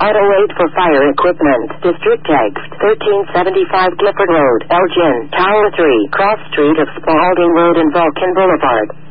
Auto Aid for Fire Equipment. District Text 1375 Clifford Road, Elgin, Tower 3, Cross Street of Spalding Road and Vulcan Boulevard.